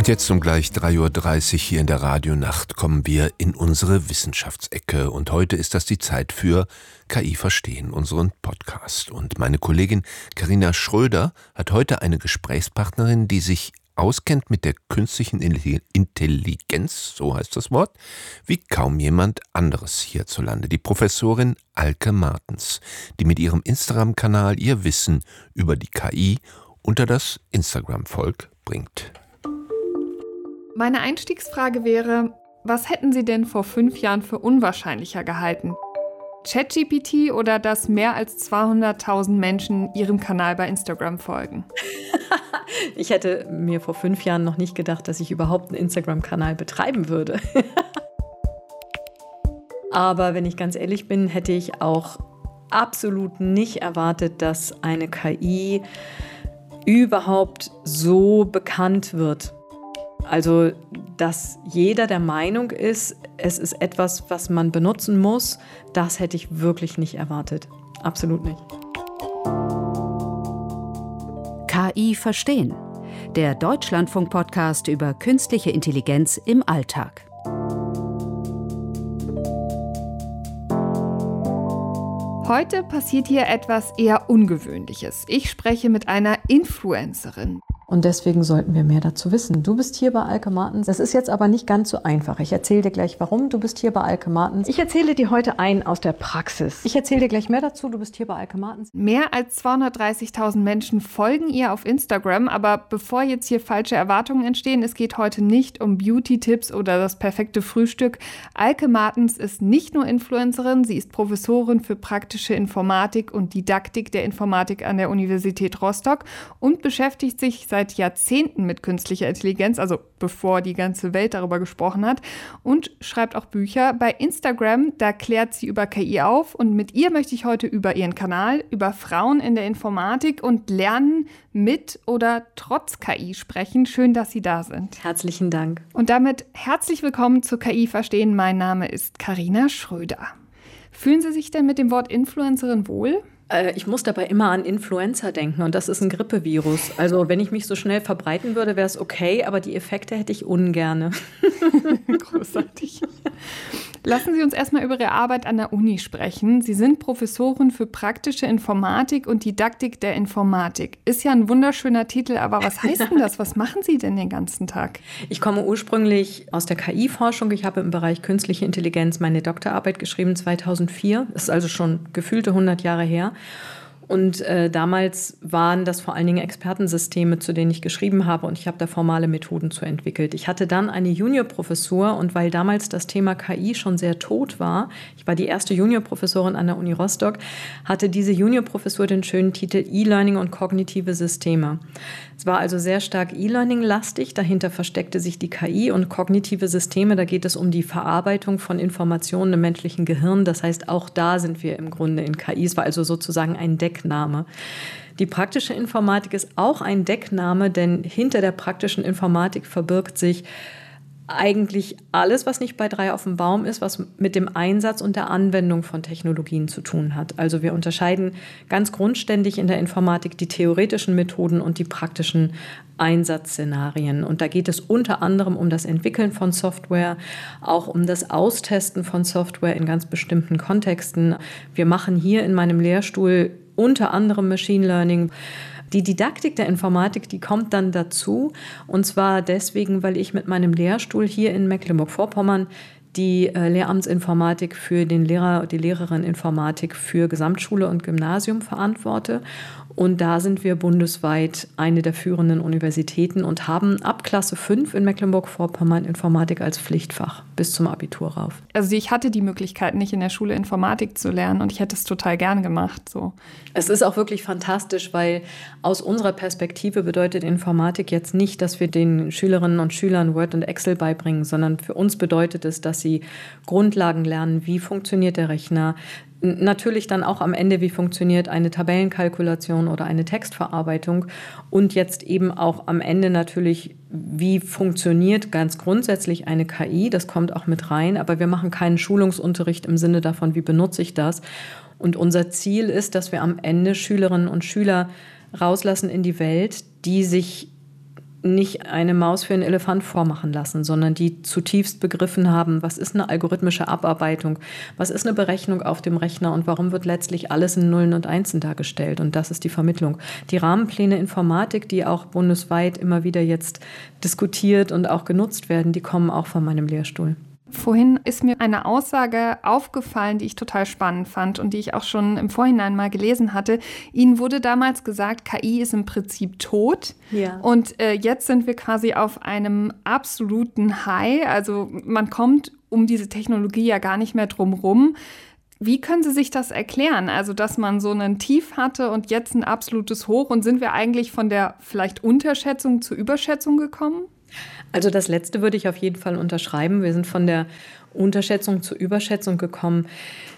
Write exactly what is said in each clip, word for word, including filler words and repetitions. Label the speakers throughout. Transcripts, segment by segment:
Speaker 1: Und jetzt um gleich drei Uhr dreißig hier in der Radionacht kommen wir in unsere Wissenschaftsecke. Und heute ist das die Zeit für K I verstehen, unseren Podcast. Und meine Kollegin Carina Schröder hat heute eine Gesprächspartnerin, die sich auskennt mit der künstlichen Intelligenz, so heißt das Wort, wie kaum jemand anderes hierzulande. Die Professorin Alke Martens, die mit ihrem Instagram-Kanal ihr Wissen über die K I unter das Instagram-Volk bringt.
Speaker 2: Meine Einstiegsfrage wäre, was hätten Sie denn vor fünf Jahren für unwahrscheinlicher gehalten? ChatGPT oder dass mehr als zweihunderttausend Menschen Ihrem Kanal bei Instagram folgen?
Speaker 3: Ich hätte mir vor fünf Jahren noch nicht gedacht, dass ich überhaupt einen Instagram-Kanal betreiben würde. Aber wenn ich ganz ehrlich bin, hätte ich auch absolut nicht erwartet, dass eine K I überhaupt so bekannt wird. Also, dass jeder der Meinung ist, es ist etwas, was man benutzen muss, das hätte ich wirklich nicht erwartet. Absolut nicht.
Speaker 4: K I verstehen. Der Deutschlandfunk-Podcast über künstliche Intelligenz im Alltag.
Speaker 2: Heute passiert hier etwas eher Ungewöhnliches. Ich spreche mit einer Influencerin.
Speaker 3: Und deswegen sollten wir mehr dazu wissen. Du bist hier bei Alke Martens. Das ist jetzt aber nicht ganz so einfach. Ich erzähle dir gleich, warum. Du bist hier bei Alke Martens. Ich erzähle dir heute einen aus der Praxis. Ich erzähle dir gleich mehr dazu. Du bist hier bei Alke Martens.
Speaker 2: Mehr als zweihundertdreißigtausend Menschen folgen ihr auf Instagram. Aber bevor jetzt hier falsche Erwartungen entstehen, es geht heute nicht um Beauty-Tipps oder das perfekte Frühstück. Alke Martens ist nicht nur Influencerin, sie ist Professorin für praktische Informatik und Didaktik der Informatik an der Universität Rostock und beschäftigt sich seit Jahrzehnten mit künstlicher Intelligenz, also bevor die ganze Welt darüber gesprochen hat, und schreibt auch Bücher. Bei Instagram, da klärt sie über K I auf und mit ihr möchte ich heute über ihren Kanal, über Frauen in der Informatik und Lernen mit oder trotz K I sprechen. Schön, dass Sie da sind.
Speaker 3: Herzlichen Dank.
Speaker 2: Und damit herzlich willkommen zu K I verstehen. Mein Name ist Carina Schröder. Fühlen Sie sich denn mit dem Wort Influencerin wohl?
Speaker 3: Ich muss dabei immer an Influenza denken und das ist ein Grippevirus. Also wenn ich mich so schnell verbreiten würde, wäre es okay, aber die Effekte hätte ich ungerne.
Speaker 2: Großartig. Lassen Sie uns erstmal über Ihre Arbeit an der Uni sprechen. Sie sind Professorin für praktische Informatik und Didaktik der Informatik. Ist ja ein wunderschöner Titel, aber was heißt denn das? Was machen Sie denn den ganzen Tag?
Speaker 3: Ich komme ursprünglich aus der K I-Forschung. Ich habe im Bereich künstliche Intelligenz meine Doktorarbeit geschrieben, zweitausendvier. Das ist also schon gefühlte hundert Jahre her. Und äh, damals waren das vor allen Dingen Expertensysteme, zu denen ich geschrieben habe und ich habe da formale Methoden zu entwickelt. Ich hatte dann eine Juniorprofessur und weil damals das Thema K I schon sehr tot war, ich war die erste Juniorprofessorin an der Uni Rostock, hatte diese Juniorprofessur den schönen Titel E-Learning und kognitive Systeme. Es war also sehr stark E-Learning-lastig, dahinter versteckte sich die K I und kognitive Systeme, da geht es um die Verarbeitung von Informationen im menschlichen Gehirn. Das heißt, auch da sind wir im Grunde in K I. Es war also sozusagen ein Deck Deckname. Die praktische Informatik ist auch ein Deckname, denn hinter der praktischen Informatik verbirgt sich eigentlich alles, was nicht bei drei auf dem Baum ist, was mit dem Einsatz und der Anwendung von Technologien zu tun hat. Also wir unterscheiden ganz grundständig in der Informatik die theoretischen Methoden und die praktischen Einsatzszenarien. Und da geht es unter anderem um das Entwickeln von Software, auch um das Austesten von Software in ganz bestimmten Kontexten. Wir machen hier in meinem Lehrstuhl unter anderem Machine Learning. Die Didaktik der Informatik, die kommt dann dazu, und zwar deswegen, weil ich mit meinem Lehrstuhl hier in Mecklenburg-Vorpommern die äh, Lehramtsinformatik für den Lehrer, die Lehrerin Informatik für Gesamtschule und Gymnasium verantworte. Und da sind wir bundesweit eine der führenden Universitäten und haben ab Klasse fünf in Mecklenburg-Vorpommern Informatik als Pflichtfach bis zum Abitur rauf.
Speaker 2: Also ich hatte die Möglichkeit, nicht in der Schule Informatik zu lernen und ich hätte es total gern gemacht. So.
Speaker 3: Es ist auch wirklich fantastisch, weil aus unserer Perspektive bedeutet Informatik jetzt nicht, dass wir den Schülerinnen und Schülern Word und Excel beibringen, sondern für uns bedeutet es, dass sie Grundlagen lernen, wie funktioniert der Rechner, natürlich dann auch am Ende, wie funktioniert eine Tabellenkalkulation oder eine Textverarbeitung und jetzt eben auch am Ende natürlich, wie funktioniert ganz grundsätzlich eine K I, das kommt auch mit rein, aber wir machen keinen Schulungsunterricht im Sinne davon, wie benutze ich das. Und unser Ziel ist, dass wir am Ende Schülerinnen und Schüler rauslassen in die Welt, die sich nicht eine Maus für einen Elefant vormachen lassen, sondern die zutiefst begriffen haben, was ist eine algorithmische Abarbeitung, was ist eine Berechnung auf dem Rechner und warum wird letztlich alles in Nullen und Einsen dargestellt. Und das ist die Vermittlung. Die Rahmenpläne Informatik, die auch bundesweit immer wieder jetzt diskutiert und auch genutzt werden, die kommen auch von meinem Lehrstuhl.
Speaker 2: Vorhin ist mir eine Aussage aufgefallen, die ich total spannend fand und die ich auch schon im Vorhinein mal gelesen hatte. Ihnen wurde damals gesagt, K I ist im Prinzip tot.
Speaker 3: Ja.
Speaker 2: Und äh, jetzt sind wir quasi auf einem absoluten High. Also man kommt um diese Technologie ja gar nicht mehr drum rum. Wie können Sie sich das erklären? Also, dass man so einen Tief hatte und jetzt ein absolutes Hoch. Und sind wir eigentlich von der vielleicht Unterschätzung zur Überschätzung gekommen?
Speaker 3: Also das Letzte würde ich auf jeden Fall unterschreiben. Wir sind von der Unterschätzung zur Überschätzung gekommen.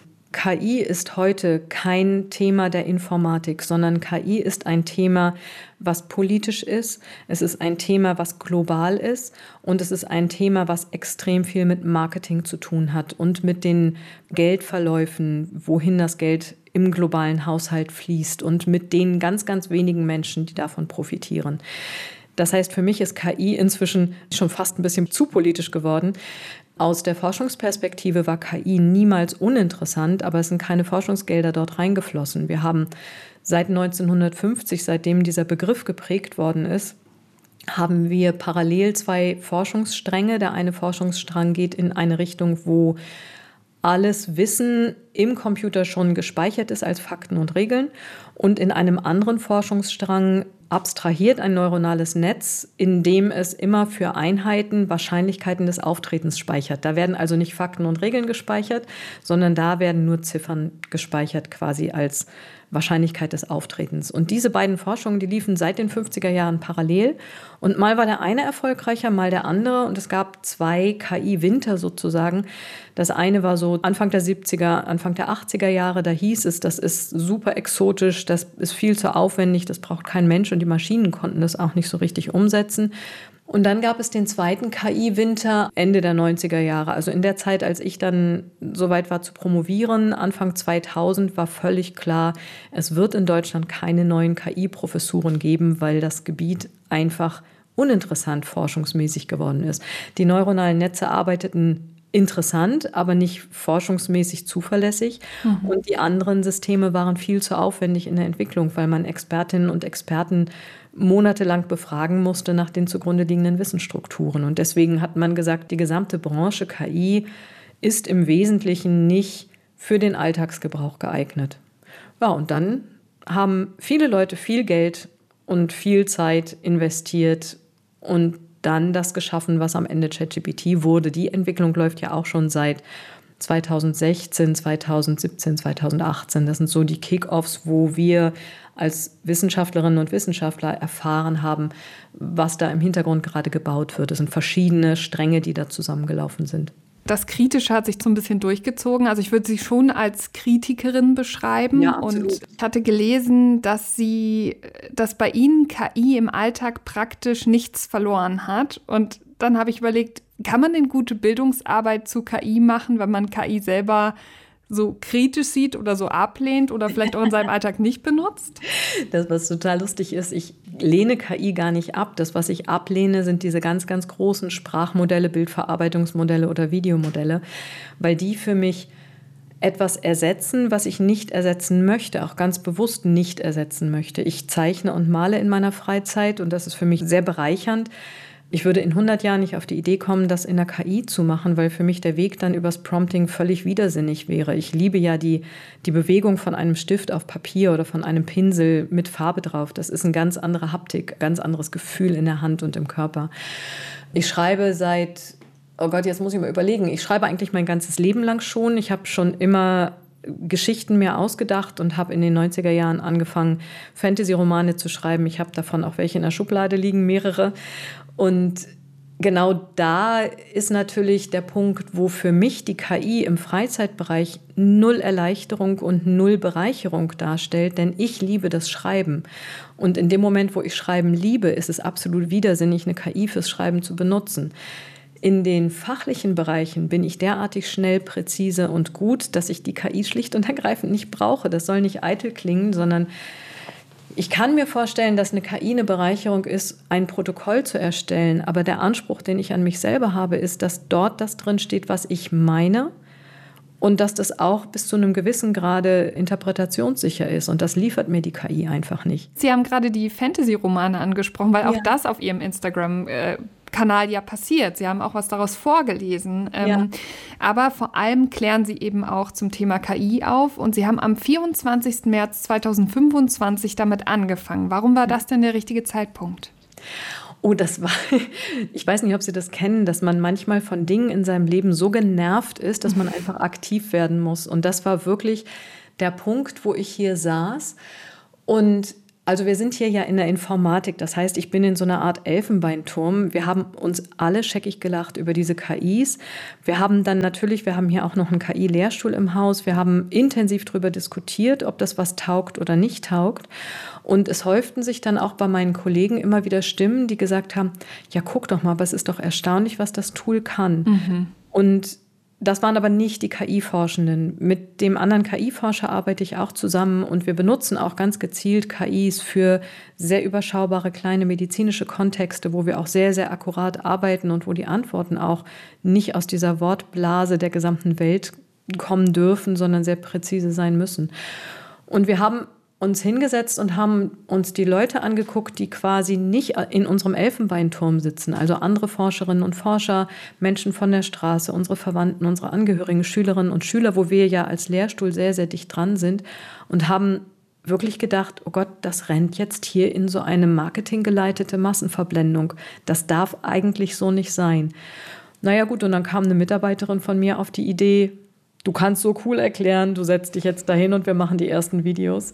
Speaker 3: K I ist heute kein Thema der Informatik, sondern K I ist ein Thema, was politisch ist. Es ist ein Thema, was global ist. Und es ist ein Thema, was extrem viel mit Marketing zu tun hat und mit den Geldverläufen, wohin das Geld im globalen Haushalt fließt und mit den ganz, ganz wenigen Menschen, die davon profitieren. Das heißt, für mich ist K I inzwischen schon fast ein bisschen zu politisch geworden. Aus der Forschungsperspektive war K I niemals uninteressant, aber es sind keine Forschungsgelder dort reingeflossen. Wir haben seit neunzehnhundertfünfzig, seitdem dieser Begriff geprägt worden ist, haben wir parallel zwei Forschungsstränge. Der eine Forschungsstrang geht in eine Richtung, wo alles Wissen im Computer schon gespeichert ist als Fakten und Regeln. Und in einem anderen Forschungsstrang abstrahiert ein neuronales Netz, in dem es immer für Einheiten Wahrscheinlichkeiten des Auftretens speichert. Da werden also nicht Fakten und Regeln gespeichert, sondern da werden nur Ziffern gespeichert, quasi als Wahrscheinlichkeit des Auftretens. Und diese beiden Forschungen, die liefen seit den fünfziger Jahren parallel. Und mal war der eine erfolgreicher, mal der andere. Und es gab zwei K I-Winter sozusagen. Das eine war so Anfang der siebziger, Anfang der achtziger Jahre. Da hieß es, das ist super exotisch, das ist viel zu aufwendig, das braucht kein Mensch. Und die Maschinen konnten das auch nicht so richtig umsetzen. Und dann gab es den zweiten K I-Winter Ende der neunziger Jahre. Also in der Zeit, als ich dann soweit war zu promovieren, Anfang zweitausend, war völlig klar, es wird in Deutschland keine neuen K I-Professuren geben, weil das Gebiet einfach uninteressant forschungsmäßig geworden ist. Die neuronalen Netze arbeiteten interessant, aber nicht forschungsmäßig zuverlässig. Mhm. Und die anderen Systeme waren viel zu aufwendig in der Entwicklung, weil man Expertinnen und Experten monatelang befragen musste nach den zugrunde liegenden Wissensstrukturen. Und deswegen hat man gesagt, die gesamte Branche K I ist im Wesentlichen nicht für den Alltagsgebrauch geeignet. Ja, und dann haben viele Leute viel Geld und viel Zeit investiert und dann das geschaffen, was am Ende ChatGPT wurde. Die Entwicklung läuft ja auch schon seit zweitausendsechzehn, zweitausendsiebzehn, zweitausendachtzehn. Das sind so die Kick-Offs, wo wir als Wissenschaftlerinnen und Wissenschaftler erfahren haben, was da im Hintergrund gerade gebaut wird. Es sind verschiedene Stränge, die da zusammengelaufen sind.
Speaker 2: Das Kritische hat sich so ein bisschen durchgezogen. Also ich würde Sie schon als Kritikerin beschreiben.
Speaker 3: Ja, absolut.
Speaker 2: Und ich hatte gelesen, dass Sie, dass bei Ihnen K I im Alltag praktisch nichts verloren hat. Und dann habe ich überlegt, kann man denn gute Bildungsarbeit zu K I machen, wenn man K I selber so kritisch sieht oder so ablehnt oder vielleicht auch in seinem Alltag nicht benutzt?
Speaker 3: Das, was total lustig ist, ich lehne K I gar nicht ab. Das, was ich ablehne, sind diese ganz, ganz großen Sprachmodelle, Bildverarbeitungsmodelle oder Videomodelle, weil die für mich etwas ersetzen, was ich nicht ersetzen möchte, auch ganz bewusst nicht ersetzen möchte. Ich zeichne und male in meiner Freizeit und das ist für mich sehr bereichernd. Ich würde in hundert Jahren nicht auf die Idee kommen, das in der K I zu machen, weil für mich der Weg dann übers Prompting völlig widersinnig wäre. Ich liebe ja die, die Bewegung von einem Stift auf Papier oder von einem Pinsel mit Farbe drauf. Das ist eine ganz andere Haptik, ganz anderes Gefühl in der Hand und im Körper. Ich schreibe seit, oh Gott, jetzt muss ich mal überlegen, ich schreibe eigentlich mein ganzes Leben lang schon. Ich habe schon immer Geschichten mir ausgedacht und habe in den neunziger Jahren angefangen, Fantasy-Romane zu schreiben. Ich habe davon auch welche in der Schublade liegen, mehrere. Und genau da ist natürlich der Punkt, wo für mich die K I im Freizeitbereich null Erleichterung und null Bereicherung darstellt, denn ich liebe das Schreiben. Und in dem Moment, wo ich Schreiben liebe, ist es absolut widersinnig, eine K I fürs Schreiben zu benutzen. In den fachlichen Bereichen bin ich derartig schnell, präzise und gut, dass ich die K I schlicht und ergreifend nicht brauche. Das soll nicht eitel klingen, sondern Ich kann mir vorstellen, dass eine K I eine Bereicherung ist, ein Protokoll zu erstellen. Aber der Anspruch, den ich an mich selber habe, ist, dass dort das drin steht, was ich meine. Und dass das auch bis zu einem gewissen Grade interpretationssicher ist. Und das liefert mir die K I einfach nicht.
Speaker 2: Sie haben gerade die Fantasy-Romane angesprochen, weil
Speaker 3: Ja.
Speaker 2: auch das auf Ihrem Instagram-Kanal ja passiert. Sie haben auch was daraus vorgelesen. Ähm,
Speaker 3: Ja.
Speaker 2: Aber vor allem klären Sie eben auch zum Thema K I auf. Und Sie haben am vierundzwanzigsten März zweitausendfünfundzwanzig damit angefangen. Warum war das denn der richtige Zeitpunkt?
Speaker 3: Oh, das war, ich weiß nicht, ob Sie das kennen, dass man manchmal von Dingen in seinem Leben so genervt ist, dass man einfach aktiv werden muss. Und das war wirklich der Punkt, wo ich hier saß. Und also wir sind hier ja in der Informatik. Das heißt, ich bin in so einer Art Elfenbeinturm. Wir haben uns alle scheckig gelacht über diese K Is. Wir haben dann natürlich, wir haben hier auch noch einen K I-Lehrstuhl im Haus. Wir haben intensiv darüber diskutiert, ob das was taugt oder nicht taugt. Und es häuften sich dann auch bei meinen Kollegen immer wieder Stimmen, die gesagt haben, ja, guck doch mal, aber es ist doch erstaunlich, was das Tool kann. Mhm. Und das waren aber nicht die K I-Forschenden. Mit dem anderen K I-Forscher arbeite ich auch zusammen und wir benutzen auch ganz gezielt K Is für sehr überschaubare kleine medizinische Kontexte, wo wir auch sehr, sehr akkurat arbeiten und wo die Antworten auch nicht aus dieser Wortblase der gesamten Welt kommen dürfen, sondern sehr präzise sein müssen. Und wir haben uns hingesetzt und haben uns die Leute angeguckt, die quasi nicht in unserem Elfenbeinturm sitzen, also andere Forscherinnen und Forscher, Menschen von der Straße, unsere Verwandten, unsere Angehörigen, Schülerinnen und Schüler, wo wir ja als Lehrstuhl sehr, sehr dicht dran sind und haben wirklich gedacht, oh Gott, das rennt jetzt hier in so eine marketinggeleitete Massenverblendung. Das darf eigentlich so nicht sein. Naja gut, und dann kam eine Mitarbeiterin von mir auf die Idee, du kannst so cool erklären, du setzt dich jetzt dahin und wir machen die ersten Videos.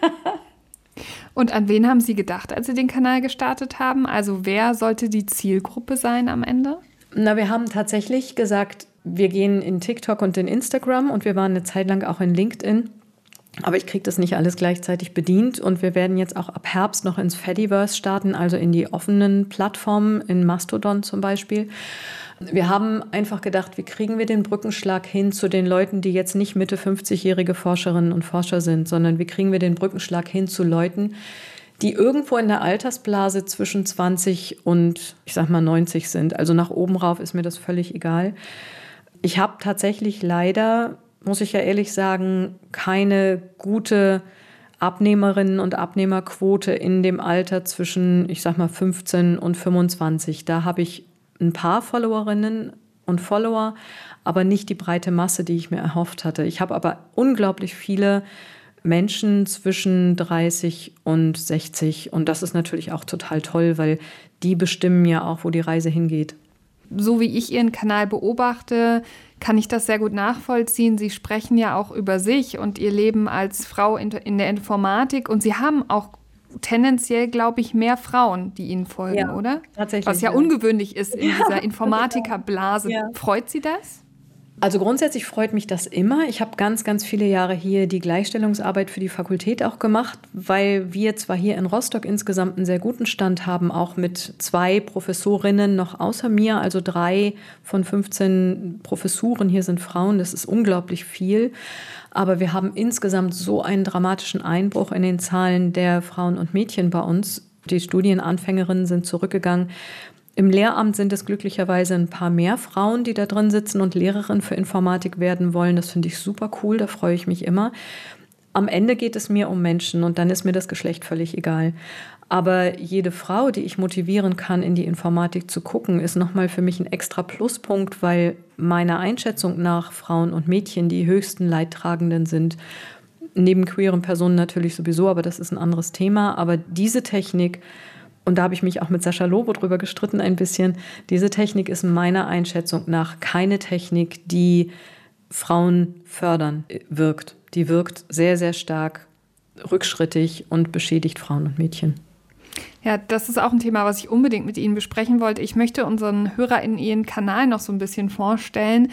Speaker 2: Und an wen haben Sie gedacht, als Sie den Kanal gestartet haben? Also wer sollte die Zielgruppe sein am Ende?
Speaker 3: Na, wir haben tatsächlich gesagt, wir gehen in TikTok und in Instagram und wir waren eine Zeit lang auch in LinkedIn. Aber ich kriege das nicht alles gleichzeitig bedient und wir werden jetzt auch ab Herbst noch ins Fediverse starten, also in die offenen Plattformen, in Mastodon zum Beispiel. Wir haben einfach gedacht, wie kriegen wir den Brückenschlag hin zu den Leuten, die jetzt nicht Mitte fünfzigjährige Forscherinnen und Forscher sind, sondern wie kriegen wir den Brückenschlag hin zu Leuten, die irgendwo in der Altersblase zwischen zwanzig und, ich sag mal, neunzig sind. Also nach oben rauf ist mir das völlig egal. Ich habe tatsächlich leider, muss ich ja ehrlich sagen, keine gute Abnehmerinnen- und Abnehmerquote in dem Alter zwischen, ich sag mal, fünfzehn und fünfundzwanzig. Da habe ich ein paar Followerinnen und Follower, aber nicht die breite Masse, die ich mir erhofft hatte. Ich habe aber unglaublich viele Menschen zwischen dreißig und sechzig und das ist natürlich auch total toll, weil die bestimmen ja auch, wo die Reise hingeht.
Speaker 2: So wie ich Ihren Kanal beobachte, kann ich das sehr gut nachvollziehen. Sie sprechen ja auch über sich und Ihr Leben als Frau in der Informatik und Sie haben auch tendenziell, glaube ich, mehr Frauen, die Ihnen folgen,
Speaker 3: ja,
Speaker 2: oder?
Speaker 3: Tatsächlich.
Speaker 2: Was ja, ja ungewöhnlich ist in
Speaker 3: ja,
Speaker 2: dieser Informatikerblase. Ja. Freut Sie das?
Speaker 3: Also grundsätzlich freut mich das immer. Ich habe ganz, ganz viele Jahre hier die Gleichstellungsarbeit für die Fakultät auch gemacht, weil wir zwar hier in Rostock insgesamt einen sehr guten Stand haben, auch mit zwei Professorinnen noch außer mir, also drei von fünfzehn Professuren hier sind Frauen. Das ist unglaublich viel. Aber wir haben insgesamt so einen dramatischen Einbruch in den Zahlen der Frauen und Mädchen bei uns. Die Studienanfängerinnen sind zurückgegangen. Im Lehramt sind es glücklicherweise ein paar mehr Frauen, die da drin sitzen und Lehrerin für Informatik werden wollen. Das finde ich super cool, da freue ich mich immer. Am Ende geht es mir um Menschen und dann ist mir das Geschlecht völlig egal. Aber jede Frau, die ich motivieren kann, in die Informatik zu gucken, ist nochmal für mich ein extra Pluspunkt, weil meiner Einschätzung nach Frauen und Mädchen die höchsten Leidtragenden sind. Neben queeren Personen natürlich sowieso, aber das ist ein anderes Thema. Aber diese Technik, und da habe ich mich auch mit Sascha Lobo drüber gestritten ein bisschen, diese Technik ist meiner Einschätzung nach keine Technik, die Frauen fördern wirkt. Die wirkt sehr, sehr stark rückschrittig und beschädigt Frauen und Mädchen.
Speaker 2: Ja, das ist auch ein Thema, was ich unbedingt mit Ihnen besprechen wollte. Ich möchte unseren HörerInnen Ihren Kanal noch so ein bisschen vorstellen.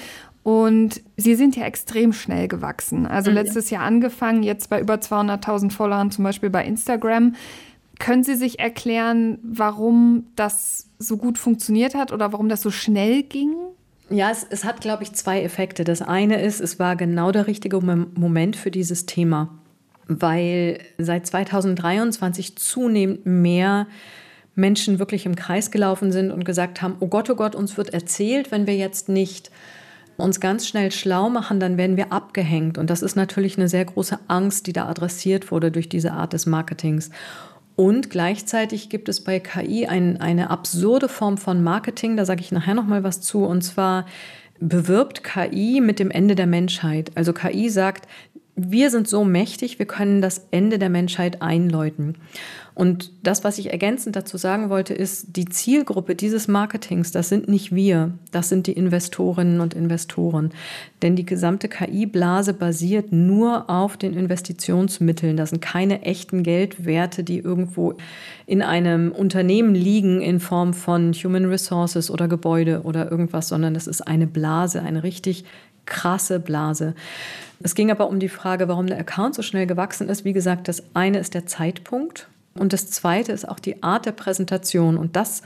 Speaker 2: Und Sie sind ja extrem schnell gewachsen. Also mhm. letztes Jahr angefangen, jetzt bei über zweihunderttausend Followern, zum Beispiel bei Instagram. Können Sie sich erklären, warum das so gut funktioniert hat oder warum das so schnell ging?
Speaker 3: Ja, es, es hat, glaube ich, zwei Effekte. Das eine ist, es war genau der richtige Moment für dieses Thema. weil seit zweitausenddreiundzwanzig zunehmend mehr Menschen wirklich im Kreis gelaufen sind und gesagt haben, oh Gott, oh Gott, uns wird erzählt, wenn wir jetzt nicht uns ganz schnell schlau machen, dann werden wir abgehängt. Und das ist natürlich eine sehr große Angst, die da adressiert wurde durch diese Art des Marketings. Und gleichzeitig gibt es bei K I ein, eine absurde Form von Marketing, da sage ich nachher noch mal was zu, und zwar bewirbt K I mit dem Ende der Menschheit. Also K I sagt, wir sind so mächtig, wir können das Ende der Menschheit einläuten. Und das, was ich ergänzend dazu sagen wollte, ist, die Zielgruppe dieses Marketings, das sind nicht wir, das sind die Investorinnen und Investoren. Denn die gesamte K I-Blase basiert nur auf den Investitionsmitteln. Das sind keine echten Geldwerte, die irgendwo in einem Unternehmen liegen in Form von Human Resources oder Gebäude oder irgendwas, sondern das ist eine Blase, eine richtig krasse Blase. Es ging aber um die Frage, warum der Account so schnell gewachsen ist. Wie gesagt, das eine ist der Zeitpunkt und das zweite ist auch die Art der Präsentation. Und das,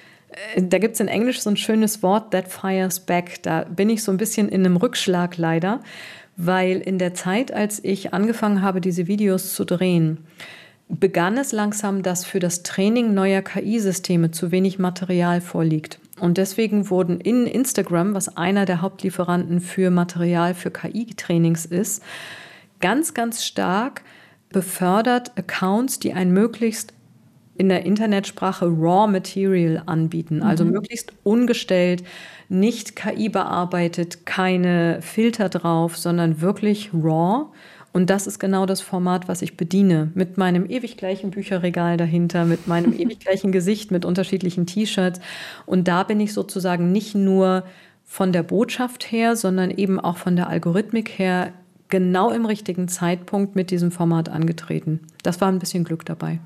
Speaker 3: da gibt es in Englisch so ein schönes Wort, that fires back. Da bin ich so ein bisschen in einem Rückschlag leider, weil in der Zeit, als ich angefangen habe, diese Videos zu drehen, begann es langsam, dass für das Training neuer K I-Systeme zu wenig Material vorliegt. Und deswegen wurden in Instagram, was einer der Hauptlieferanten für Material für K I-Trainings ist, ganz, ganz stark befördert Accounts, die ein möglichst in der Internetsprache Raw Material anbieten, also mhm. möglichst ungestellt, nicht K I bearbeitet, keine Filter drauf, sondern wirklich raw. Und das ist genau das Format, was ich bediene, mit meinem ewig gleichen Bücherregal dahinter, mit meinem ewig gleichen Gesicht, mit unterschiedlichen T-Shirts. Und da bin ich sozusagen nicht nur von der Botschaft her, sondern eben auch von der Algorithmik her genau im richtigen Zeitpunkt mit diesem Format angetreten. Das war ein bisschen Glück dabei.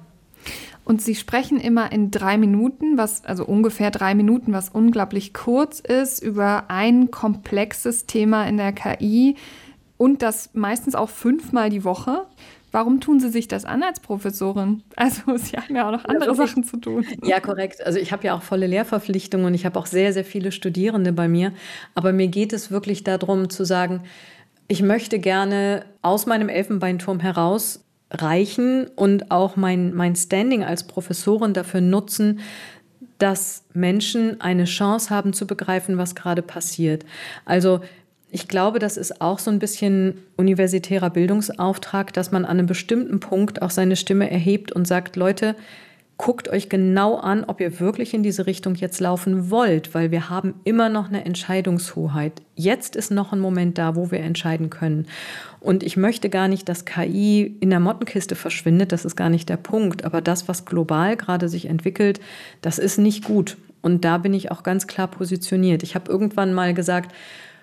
Speaker 2: Und Sie sprechen immer in drei Minuten, was also ungefähr drei Minuten, was unglaublich kurz ist, über ein komplexes Thema in der K I. Und das meistens auch fünfmal die Woche. Warum tun Sie sich das an als Professorin? Also Sie haben ja auch noch andere also ich, Sachen zu tun.
Speaker 3: Ja, korrekt. Also ich habe ja auch volle Lehrverpflichtungen und ich habe auch sehr, sehr viele Studierende bei mir. Aber mir geht es wirklich darum zu sagen, ich möchte gerne aus meinem Elfenbeinturm heraus reichen und auch mein, mein Standing als Professorin dafür nutzen, dass Menschen eine Chance haben zu begreifen, was gerade passiert. Also ich glaube, das ist auch so ein bisschen universitärer Bildungsauftrag, dass man an einem bestimmten Punkt auch seine Stimme erhebt und sagt, Leute, guckt euch genau an, ob ihr wirklich in diese Richtung jetzt laufen wollt, weil wir haben immer noch eine Entscheidungshoheit. Jetzt ist noch ein Moment da, wo wir entscheiden können. Und ich möchte gar nicht, dass K I in der Mottenkiste verschwindet, das ist gar nicht der Punkt. Aber das, was global gerade sich entwickelt, das ist nicht gut. Und da bin ich auch ganz klar positioniert. Ich habe irgendwann mal gesagt,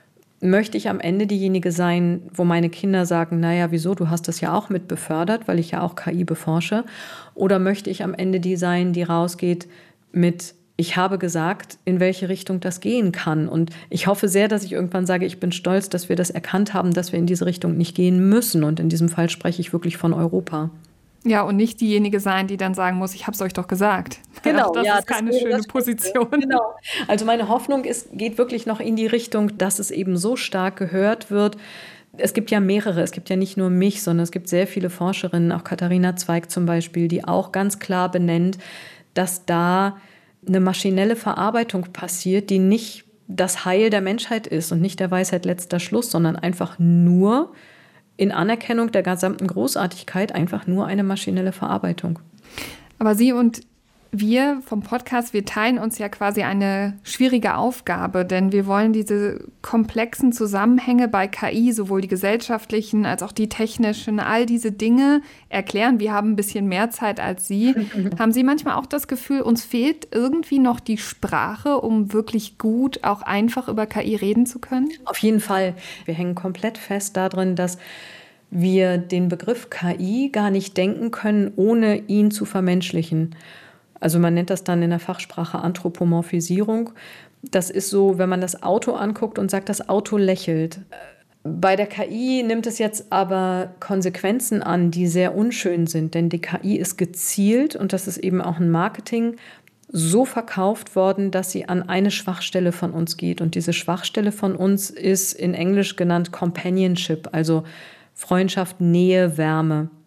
Speaker 3: möchte ich am Ende diejenige sein, wo meine Kinder sagen, naja, wieso, du hast das ja auch mit befördert, weil ich ja auch K I beforsche? Oder möchte ich am Ende die sein, die rausgeht mit, ich habe gesagt, in welche Richtung das gehen kann? Und ich hoffe sehr, dass ich irgendwann sage, ich bin stolz, dass wir das erkannt haben, dass wir in diese Richtung nicht gehen müssen. Und in diesem Fall spreche ich wirklich von Europa.
Speaker 2: Ja, und nicht diejenige sein, die dann sagen muss, ich habe es euch doch gesagt.
Speaker 3: Genau,
Speaker 2: das
Speaker 3: ja,
Speaker 2: ist keine das schöne Position.
Speaker 3: Genau. Also meine Hoffnung ist, geht wirklich noch in die Richtung, dass es eben so stark gehört wird. Es gibt ja mehrere, es gibt ja nicht nur mich, sondern es gibt sehr viele Forscherinnen, auch Katharina Zweig zum Beispiel, die auch ganz klar benennt, dass da eine maschinelle Verarbeitung passiert, die nicht das Heil der Menschheit ist und nicht der Weisheit letzter Schluss, sondern einfach nur in Anerkennung der gesamten Großartigkeit einfach nur eine maschinelle Verarbeitung.
Speaker 2: Aber Sie und wir vom Podcast, wir teilen uns ja quasi eine schwierige Aufgabe, denn wir wollen diese komplexen Zusammenhänge bei K I, sowohl die gesellschaftlichen als auch die technischen, all diese Dinge erklären. Wir haben ein bisschen mehr Zeit als Sie. Haben Sie manchmal auch das Gefühl, uns fehlt irgendwie noch die Sprache, um wirklich gut, auch einfach über K I reden zu können?
Speaker 3: Auf jeden Fall. Wir hängen komplett fest darin, dass wir den Begriff K I gar nicht denken können, ohne ihn zu vermenschlichen. Also man nennt das dann in der Fachsprache Anthropomorphisierung. Das ist so, wenn man das Auto anguckt und sagt, das Auto lächelt. Bei der K I nimmt es jetzt aber Konsequenzen an, die sehr unschön sind, denn die K I ist gezielt, und das ist eben auch ein Marketing, so verkauft worden, dass sie an eine Schwachstelle von uns geht. Und diese Schwachstelle von uns ist in Englisch genannt Companionship, also Freundschaft, Nähe, Wärme.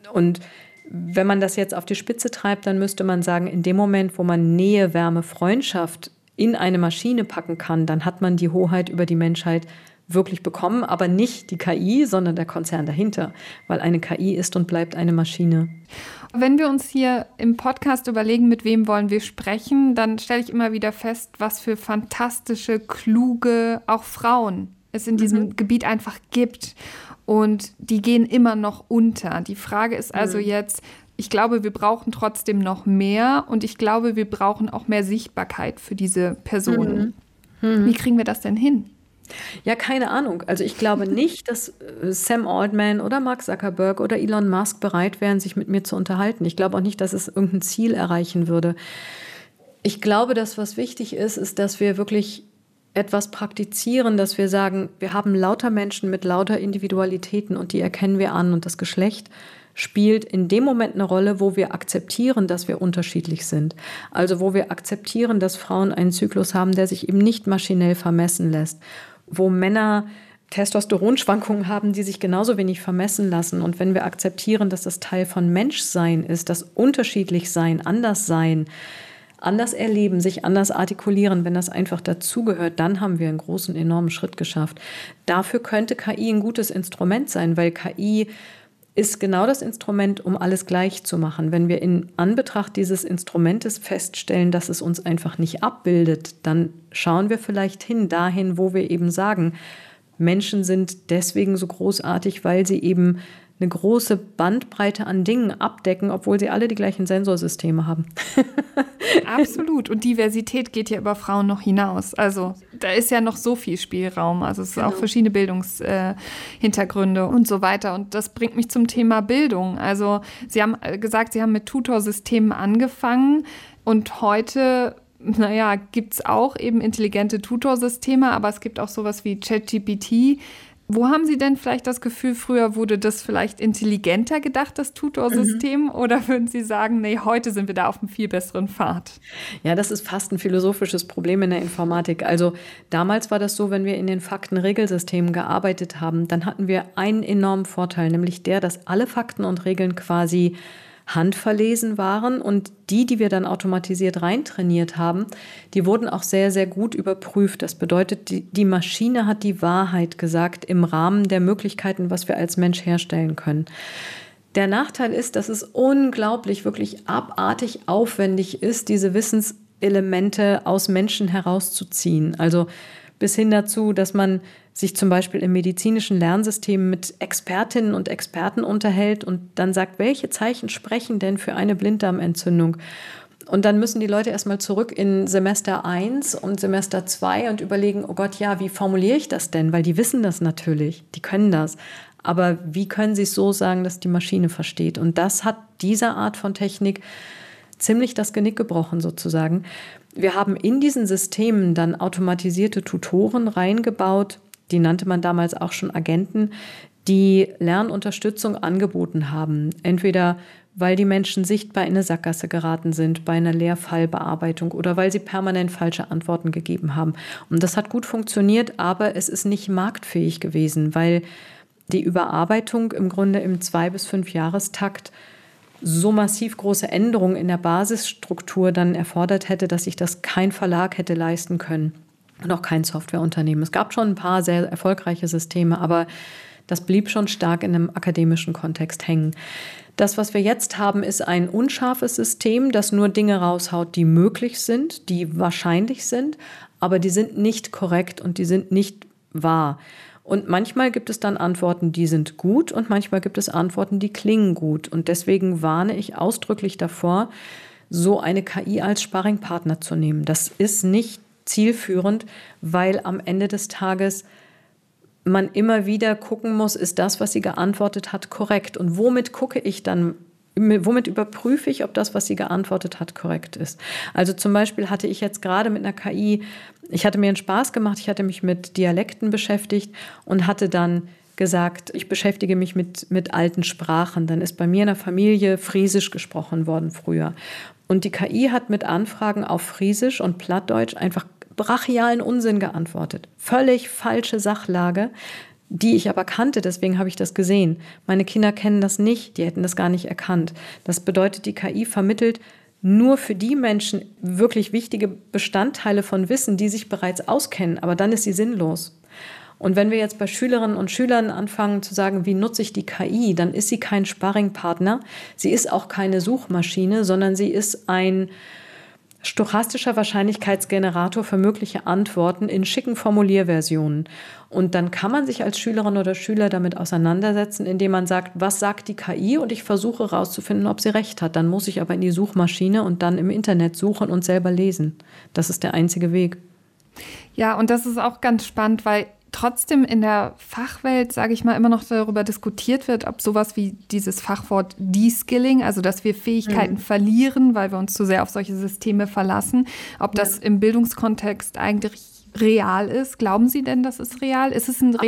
Speaker 3: Und wenn man das jetzt auf die Spitze treibt, dann müsste man sagen, in dem Moment, wo man Nähe, Wärme, Freundschaft in eine Maschine packen kann, dann hat man die Hoheit über die Menschheit wirklich bekommen, aber nicht die K I, sondern der Konzern dahinter, weil eine K I ist und bleibt eine Maschine.
Speaker 2: Wenn wir uns hier im Podcast überlegen, mit wem wollen wir sprechen, dann stelle ich immer wieder fest, was für fantastische, kluge, auch Frauen es in diesem mhm. Gebiet einfach gibt. Und die gehen immer noch unter. Die Frage ist also mhm. jetzt, ich glaube, wir brauchen trotzdem noch mehr und ich glaube, wir brauchen auch mehr Sichtbarkeit für diese Personen. Mhm. Mhm. Wie kriegen wir das denn hin?
Speaker 3: Ja, keine Ahnung. Also ich glaube nicht, dass Sam Altman oder Mark Zuckerberg oder Elon Musk bereit wären, sich mit mir zu unterhalten. Ich glaube auch nicht, dass es irgendein Ziel erreichen würde. Ich glaube, dass was wichtig ist, ist, dass wir wirklich etwas praktizieren, dass wir sagen, wir haben lauter Menschen mit lauter Individualitäten und die erkennen wir an und das Geschlecht spielt in dem Moment eine Rolle, wo wir akzeptieren, dass wir unterschiedlich sind. Also wo wir akzeptieren, dass Frauen einen Zyklus haben, der sich eben nicht maschinell vermessen lässt, wo Männer Testosteronschwankungen haben, die sich genauso wenig vermessen lassen. Und wenn wir akzeptieren, dass das Teil von Menschsein ist, das Unterschiedlichsein, Anderssein, anders erleben, sich anders artikulieren, wenn das einfach dazugehört, dann haben wir einen großen, enormen Schritt geschafft. Dafür könnte K I ein gutes Instrument sein, weil K I ist genau das Instrument, um alles gleich zu machen. Wenn wir in Anbetracht dieses Instrumentes feststellen, dass es uns einfach nicht abbildet, dann schauen wir vielleicht hin, dahin, wo wir eben sagen, Menschen sind deswegen so großartig, weil sie eben eine große Bandbreite an Dingen abdecken, obwohl sie alle die gleichen Sensorsysteme haben.
Speaker 2: Absolut. Und Diversität geht ja über Frauen noch hinaus. Also da ist ja noch so viel Spielraum. Also es sind genau. auch verschiedene Bildungshintergründe äh, und so weiter. Und das bringt mich zum Thema Bildung. Also Sie haben gesagt, Sie haben mit Tutorsystemen angefangen und heute... Naja, gibt es auch eben intelligente Tutorsysteme, aber es gibt auch sowas wie ChatGPT. Wo haben Sie denn vielleicht das Gefühl, früher wurde das vielleicht intelligenter gedacht, das Tutorsystem? Mhm. Oder würden Sie sagen, nee, heute sind wir da auf einem viel besseren Pfad?
Speaker 3: Ja, das ist fast ein philosophisches Problem in der Informatik. Also damals war das so, wenn wir in den Faktenregelsystemen gearbeitet haben, dann hatten wir einen enormen Vorteil, nämlich der, dass alle Fakten und Regeln quasi handverlesen waren und die, die wir dann automatisiert reintrainiert haben, die wurden auch sehr, sehr gut überprüft. Das bedeutet, die, die Maschine hat die Wahrheit gesagt im Rahmen der Möglichkeiten, was wir als Mensch herstellen können. Der Nachteil ist, dass es unglaublich, wirklich abartig aufwendig ist, diese Wissenselemente aus Menschen herauszuziehen. Also bis hin dazu, dass man sich zum Beispiel im medizinischen Lernsystem mit Expertinnen und Experten unterhält und dann sagt, welche Zeichen sprechen denn für eine Blinddarmentzündung? Und dann müssen die Leute erstmal zurück in Semester eins und Semester zwei und überlegen, oh Gott, ja, wie formuliere ich das denn? Weil die wissen das natürlich, die können das. Aber wie können sie es so sagen, dass die Maschine versteht? Und das hat dieser Art von Technik ziemlich das Genick gebrochen sozusagen. Wir haben in diesen Systemen dann automatisierte Tutoren reingebaut, die nannte man damals auch schon Agenten, die Lernunterstützung angeboten haben. Entweder weil die Menschen sichtbar in eine Sackgasse geraten sind bei einer Lehrfallbearbeitung oder weil sie permanent falsche Antworten gegeben haben. Und das hat gut funktioniert, aber es ist nicht marktfähig gewesen, weil die Überarbeitung im Grunde im zwei- bis fünf Jahrestakt so massiv große Änderungen in der Basisstruktur dann erfordert hätte, dass sich das kein Verlag hätte leisten können und auch kein Softwareunternehmen. Es gab schon ein paar sehr erfolgreiche Systeme, aber das blieb schon stark in einem akademischen Kontext hängen. Das, was wir jetzt haben, ist ein unscharfes System, das nur Dinge raushaut, die möglich sind, die wahrscheinlich sind, aber die sind nicht korrekt und die sind nicht wahr. Und manchmal gibt es dann Antworten, die sind gut und manchmal gibt es Antworten, die klingen gut. Und deswegen warne ich ausdrücklich davor, so eine K I als Sparringpartner zu nehmen. Das ist nicht zielführend, weil am Ende des Tages man immer wieder gucken muss, ist das, was sie geantwortet hat, korrekt? Und womit gucke ich dann, womit überprüfe ich, ob das, was sie geantwortet hat, korrekt ist? Also zum Beispiel hatte ich jetzt gerade mit einer K I, ich hatte mir einen Spaß gemacht, ich hatte mich mit Dialekten beschäftigt und hatte dann gesagt, ich beschäftige mich mit, mit alten Sprachen. Dann ist bei mir in der Familie Friesisch gesprochen worden früher. Und die K I hat mit Anfragen auf Friesisch und Plattdeutsch einfach brachialen Unsinn geantwortet. Völlig falsche Sachlage. die ich aber kannte, deswegen habe ich das gesehen. Meine Kinder kennen das nicht, die hätten das gar nicht erkannt. Das bedeutet, die K I vermittelt nur für die Menschen wirklich wichtige Bestandteile von Wissen, die sich bereits auskennen, aber dann ist sie sinnlos. Und wenn wir jetzt bei Schülerinnen und Schülern anfangen zu sagen, wie nutze ich die K I, dann ist sie kein Sparringpartner, sie ist auch keine Suchmaschine, sondern sie ist ein stochastischer Wahrscheinlichkeitsgenerator für mögliche Antworten in schicken Formulierversionen. Und dann kann man sich als Schülerin oder Schüler damit auseinandersetzen, indem man sagt, was sagt die K I? Und ich versuche herauszufinden, ob sie recht hat. Dann muss ich aber in die Suchmaschine und dann im Internet suchen und selber lesen. Das ist der einzige Weg.
Speaker 2: Ja, und das ist auch ganz spannend, weil trotzdem in der Fachwelt, sage ich mal, immer noch darüber diskutiert wird, ob sowas wie dieses Fachwort De-Skilling, also dass wir Fähigkeiten mhm. verlieren, weil wir uns zu sehr auf solche Systeme verlassen, ob das ja. im Bildungskontext eigentlich real ist. Glauben Sie denn, das ist real? Ist es ein